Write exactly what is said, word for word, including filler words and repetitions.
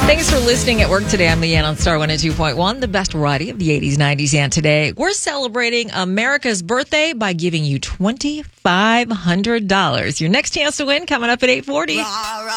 Thanks for listening at work today. I'm Leanne on Star one oh two point one, the best variety of the eighties, nineties, and today. We're celebrating America's birthday by giving you two thousand five hundred dollars. Your next chance to win coming up at eight forty.